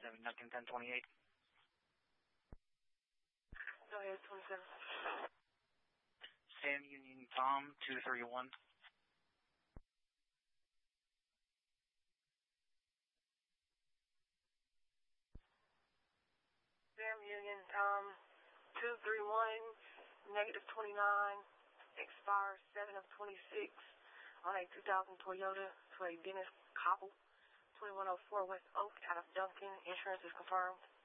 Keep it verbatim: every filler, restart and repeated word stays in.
twenty-seven, Duncan ten twenty-eight. Go ahead, twenty-seven. Sam Union Tom two three one. Sam Union Tom two three one, negative twenty-nine, expires seven of twenty-six on a two thousand Toyota to a Dennis Cobble, twenty-one oh four West Oak out of Duncan. Insurance is confirmed.